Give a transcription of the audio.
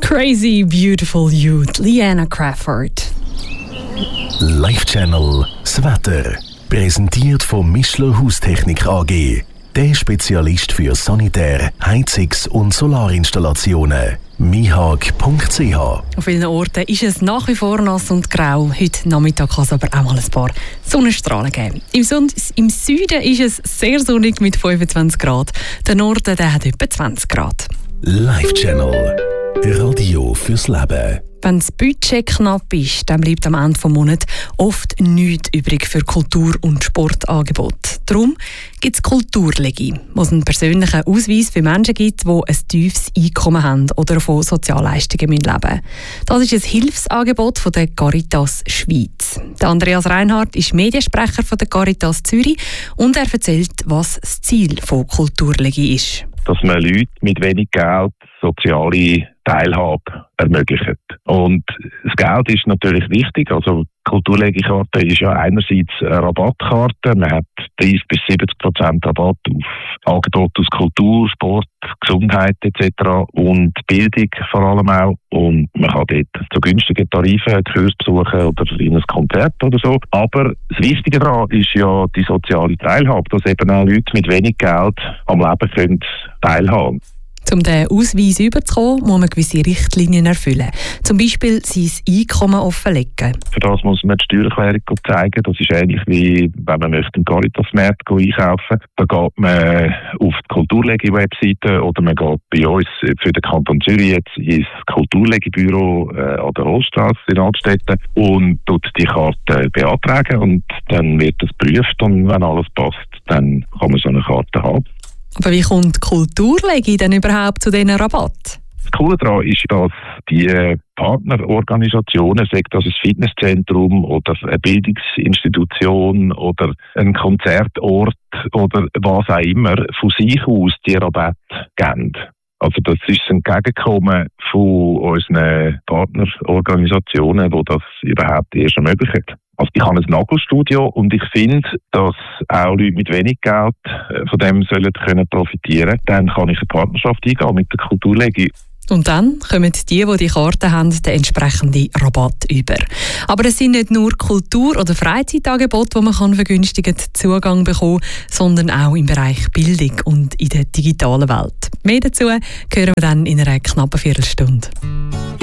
Crazy Beautiful Youth, Liana Crawford. Live-Channel das Wetter. Präsentiert von Mischler Haustechnik AG. Der Spezialist für Sanitär-, Heizungs- und Solarinstallationen. mihag.ch. Auf vielen Orten ist es nach wie vor nass und grau. Heute Nachmittag kann es aber auch mal ein paar Sonnenstrahlen geben. Im Süden ist es sehr sonnig mit 25 Grad. Der Norden der hat etwa 20 Grad. Live-Channel. Radio fürs Leben. Wenn das Budget knapp ist, dann bleibt am Ende des Monats oft nichts übrig für Kultur- und Sportangebote. Darum gibt es Kulturlegi, wo es einen persönlichen Ausweis für Menschen gibt, die ein tiefes Einkommen haben oder von Sozialleistungen leben müssen. Das ist ein Hilfsangebot von der Caritas Schweiz. Der Andreas Reinhardt ist Mediensprecher von der Caritas Zürich und er erzählt, was das Ziel von Kulturlegi ist. Dass man Leuten mit wenig Geld soziale Teilhabe ermöglicht. Und das Geld ist natürlich wichtig. Also die Kulturlegikarte ist ja einerseits eine Rabattkarte. Man hat 30-70% Rabatt auf Angebote aus Kultur, Sport, Gesundheit etc. und Bildung vor allem auch. Und man kann dort zu günstigen Tarifen einen Kurs besuchen oder in ein Konzert oder so. Aber das Wichtige daran ist ja die soziale Teilhabe, dass eben auch Leute mit wenig Geld am Leben können teilhaben. Um diesen Ausweis überzukommen, muss man gewisse Richtlinien erfüllen. Zum Beispiel sein Einkommen offenlegen. Für das muss man die Steuererklärung zeigen. Das ist ähnlich wie wenn man im Caritas-Markt einkaufen. Da geht man auf die Kulturlegi-Webseite oder man geht bei uns für den Kanton Zürich jetzt ins Kulturlegi-Büro an der Holzstrasse in Altstetten und tut die Karte beantragen und dann wird das geprüft und wenn alles passt, dann kann man so eine Karte haben. Aber wie kommt Kulturlegi denn überhaupt zu diesen Rabatt? Das Coole daran ist, dass die Partnerorganisationen, sei das ein Fitnesszentrum oder eine Bildungsinstitution oder ein Konzertort oder was auch immer, von sich aus die Rabatt geben. Also das ist ein Entgegenkommen von unseren Partnerorganisationen, die das überhaupt erst ermöglichen. Also ich habe ein Nagelstudio und ich finde, dass auch Leute mit wenig Geld von dem sollen können profitieren. Dann kann ich eine Partnerschaft eingehen mit der Kulturlegi. Und dann kommen die Karte haben, den entsprechenden Rabatt über. Aber es sind nicht nur Kultur- oder Freizeitangebote, wo man vergünstigten Zugang bekommen kann, sondern auch im Bereich Bildung und in der digitalen Welt. Mehr dazu hören wir dann in einer knappen Viertelstunde.